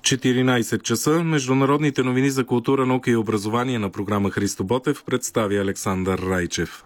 14 часа. Международните новини за култура, наука и образование на програма Христо Ботев представи Александър Райчев.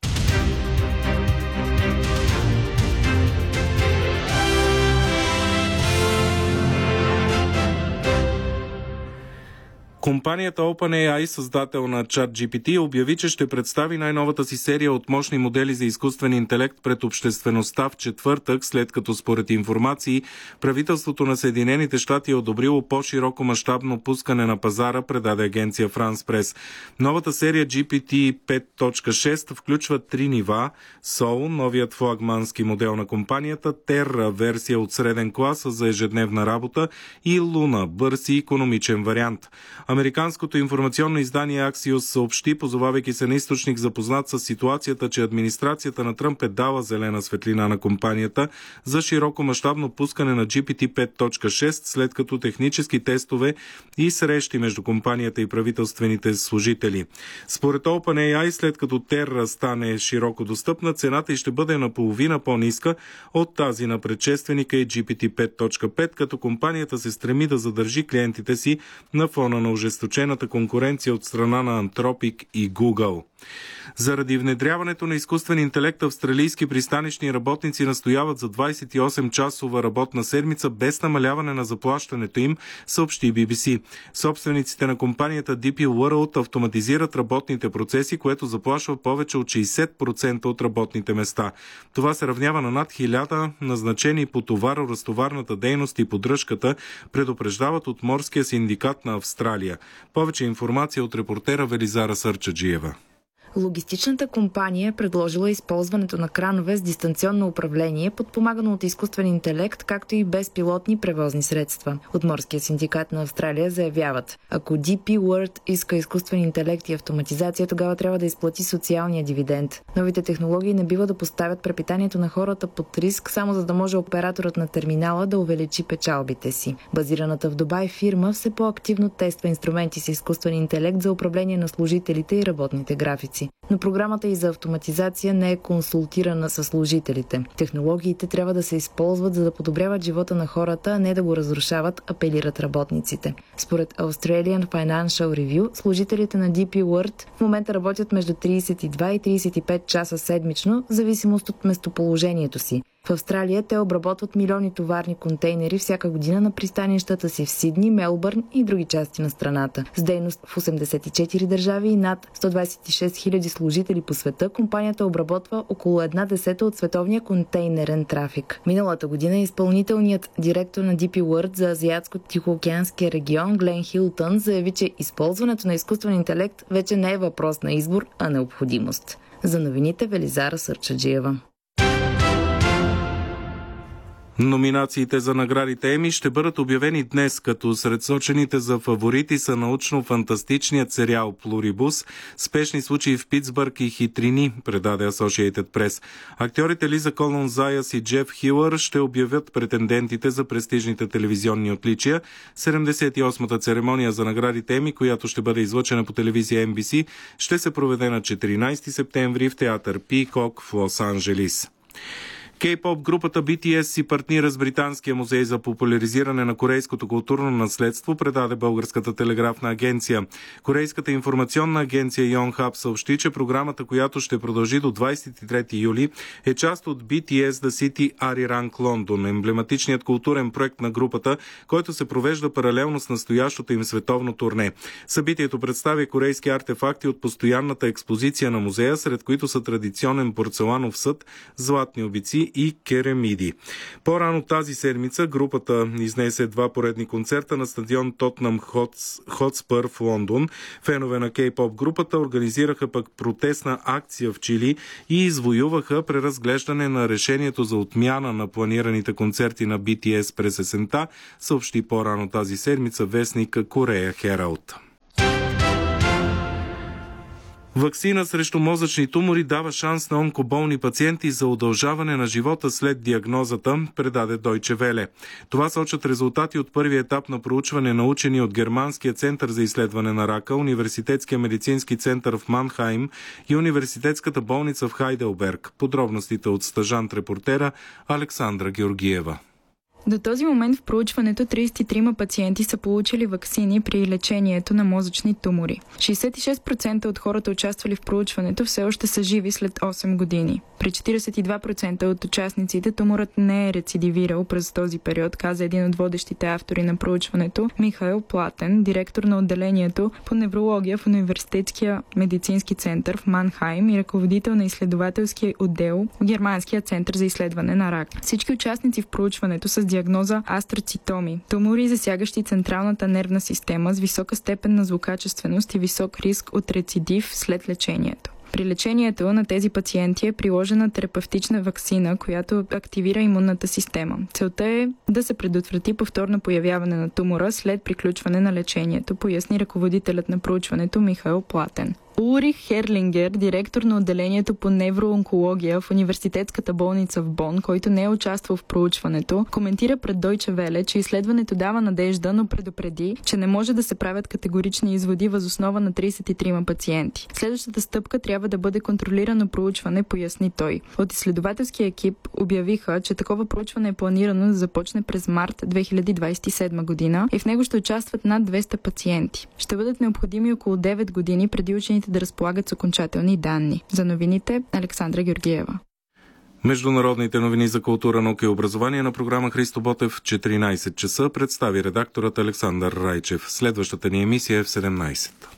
Компанията OpenAI, създател на ChatGPT, обяви, че ще представи най-новата си серия от мощни модели за изкуствен интелект пред обществеността в четвъртък, след като според информации правителството на Съединените щати е одобрило по-широко мащабно пускане на пазара, предаде агенция France Press. Новата серия GPT 5.6 включва 3 нива: Soul, новият флагмански модел на компанията, Terra, версия от среден клас за ежедневна работа, и Luna, бърз и икономичен вариант. Американското информационно издание Axios съобщи, позовавайки се на източник запознат с ситуацията, че администрацията на Тръмп е дала зелена светлина на компанията за широко мащабно пускане на GPT 5.6, след като технически тестове и срещи между компанията и правителствените служители. Според OpenAI, след като Terra стане широко достъпна, цената й ще бъде наполовина по-ниска от тази на предшественика и GPT 5.5, като компанията се стреми да задържи клиентите си на фона на ожесточената конкуренция от страна на Anthropic и Google. Заради внедряването на изкуствен интелект, австралийски пристанищни работници настояват за 28-часова работна седмица без намаляване на заплащането им, съобщи BBC. Собствениците на компанията DP World автоматизират работните процеси, което заплашва повече от 60% от работните места. Това се равнява на над 1000 назначени по товаро-разтоварната дейност и поддръжката, предупреждават от Морския синдикат на Австралия. Повече информация от репортера Велизара Сърчаджиева. Логистичната компания е предложила използването на кранове с дистанционно управление, подпомагано от изкуствен интелект, както и безпилотни превозни средства. От Морския синдикат на Австралия заявяват: ако DP World иска изкуствен интелект и автоматизация, тогава трябва да изплати социалния дивиденд. Новите технологии не бива да поставят препитанието на хората под риск, само за да може операторът на терминала да увеличи печалбите си. Базираната в Дубай фирма все по-активно тества инструменти с изкуствен интелект за управление на служителите и работните графици. Но програмата и за автоматизация не е консултирана с служителите. Технологиите трябва да се използват, за да подобряват живота на хората, а не да го разрушават, апелират работниците. Според Australian Financial Review, служителите на DP World в момента работят между 32 и 35 часа седмично, в зависимост от местоположението си. В Австралия те обработват милиони товарни контейнери всяка година на пристанищата си в Сидни, Мелбърн и други части на страната. С дейност в 84 държави и над 126 000 служители по света, компанията обработва около 1/10 от световния контейнерен трафик. Миналата година изпълнителният директор на DP World за Азиатско-Тихоокеанския регион Глен Хилтън заяви, че използването на изкуствен интелект вече не е въпрос на избор, а необходимост. За новините Велизара Сърчаджиева. Номинациите за наградите Еми ще бъдат обявени днес, като сред сочените за фаворити са научно-фантастичният сериал Плурибус, Спешни случаи в Питсбърг и Хитрини, предаде Associated Press. Актьорите Лиза Колон Заяс и Джеф Хилър ще обявят претендентите за престижните телевизионни отличия. 78-та церемония за наградите Еми, която ще бъде излъчена по телевизия NBC, ще се проведе на 14 септември в театър Пикок в Лос-Анджелис. Кей-поп групата BTS си партнира с Британския музей за популяризиране на корейското културно наследство, предаде Българската телеграфна агенция. Корейската информационна агенция Yonhap съобщи, че програмата, която ще продължи до 23 юли, е част от BTS The City Arirang London, емблематичният културен проект на групата, който се провежда паралелно с настоящото им световно турне. Събитието представя корейски артефакти от постоянната експозиция на музея, сред които са традиционен порцеланов съд, златни обици и керамиди. По-рано тази седмица групата изнесе 2 поредни концерта на стадион Тотнъм Хотспър в Лондон. Фенове на кей-поп групата организираха пък протестна акция в Чили и извоюваха преразглеждане на решението за отмяна на планираните концерти на BTS през есента, съобщи по-рано тази седмица вестник Корея Хералд. Ваксина срещу мозъчни тумори дава шанс на онкоболни пациенти за удължаване на живота след диагнозата, предаде Deutsche Welle. Това сочат резултати от първия етап на проучване на учени от Германския център за изследване на рака, Университетския медицински център в Манхайм и Университетската болница в Хайделберг. Подробностите от стажант-репортера Александра Георгиева. До този момент в проучването 33 пациенти са получили ваксини при лечението на мозъчни тумори. 66% от хората, участвали в проучването, все още са живи след 8 години. При 42% от участниците туморът не е рецидивирал през този период, каза един от водещите автори на проучването, Михаил Платен, директор на отделението по неврология в Университетския медицински център в Манхайм и ръководител на изследователския отдел в Германския център за изследване на рак. Всички участници в проучването с диагноза астроцитоми, тумори, засягащи централната нервна система с висока степен на злокачественост и висок риск от рецидив след лечението. При лечението на тези пациенти е приложена терапевтична ваксина, която активира имунната система. Целта е да се предотврати повторно появяване на тумора след приключване на лечението, поясни ръководителят на проучването Михаил Платен. Улрих Херлингер, директор на отделението по невроонкология в Университетската болница в Бон, който не е участвал в проучването, коментира пред Deutsche Welle, че изследването дава надежда, но предупреди, че не може да се правят категорични изводи въз основа на 33 пациенти. Следващата стъпка трябва да бъде контролирано проучване, поясни той. От изследователския екип обявиха, че такова проучване е планирано да започне през март 2027 година и в него ще участват над 200 пациенти. Ще бъдат необходими около 9 години преди учените да разполагат с окончателни данни. За новините, Александра Георгиева. Международните новини за култура, наука и образование на програма Христо Ботев в 14 часа представи редакторът Александър Райчев. Следващата ни емисия е в 17.